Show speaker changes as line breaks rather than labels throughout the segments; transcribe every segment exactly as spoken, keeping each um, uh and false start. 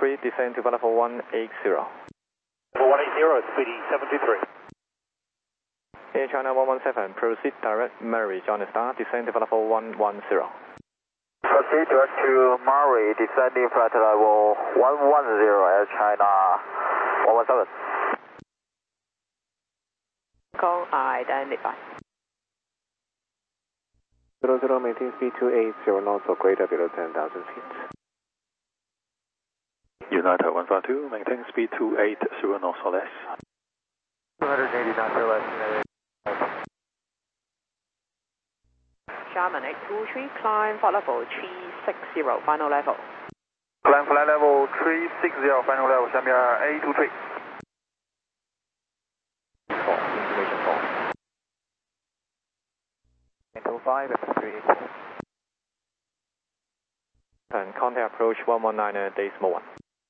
three, descend to level one eighty.
one eighty, speedy seven two three.
Air China one one seven, proceed direct Mary, John Star, descend to level one ten.
Proceed direct to Murray, descending flight level one ten, Air China one one seven.
Con identify.
zero zero, maintain speed two eighty knots or greater below ten thousand feet.
United one five two, maintain speed two eighty knots or less.
two eighty knots or less.
Sherman eight two three, climb flight level three sixty, final level.
Climb flight level three sixty, final level, 下面 A two three.
Information four.
Intel five, three eighty.
And contact approach one one nine, decimal one.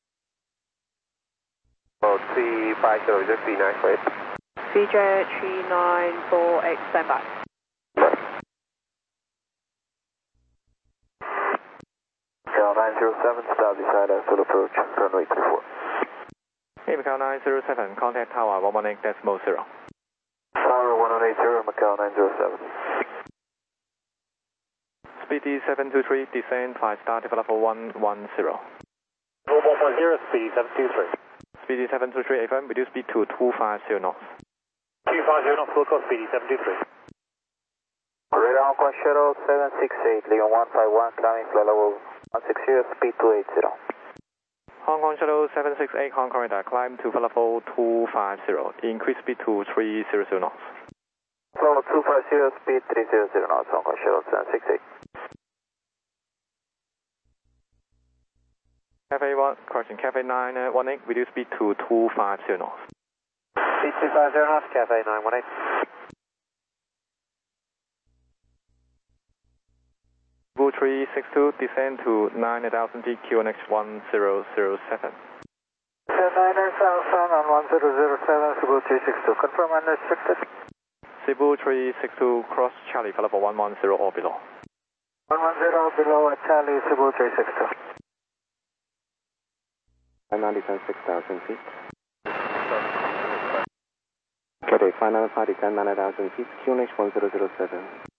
Oh, three five zero, just three nine four eight.
C J three nine four eight, stand by.
Macau nine zero seven, start beside us, full approach, runway three four.
Hey, Macau nine zero seven, contact tower one one eight decimal zero.
Tower one one eight zero, Macau nine zero seven.
Speed seven two three, descend five star to level one ten.
one one zero, speed seven two three.
Speed seven two three, A F M, reduce speed to two fifty knots.
two fifty knots, full course, speed seven two three.
Radar Hong Kong Shuttle seven six eight, Leon one five one, climbing flight level one sixty, speed two eighty.
Hong Kong Shuttle seven six eight, Hong Kong radar, climb to level two fifty, increase speed to three hundred knots.
Level two fifty, speed three hundred knots, Hong Kong Shuttle seven six eight.
Cafe one, correction, Cafe nine one eight, reduce speed to two fifty knots.
Speed two fifty knots, Cafe nine one eight.
Cebu three six two, descend to nine thousand feet, Q N X one zero zero seven.
nine thousand on one zero zero seven, Cebu three six two, confirm unrestricted.
Cebu three six two, cross Charlie, level one ten or below.
one ten below at Charlie, Cebu three six two.
I'm now descend six thousand feet. Okay, final flight descend nine thousand feet, Q N H one zero zero seven.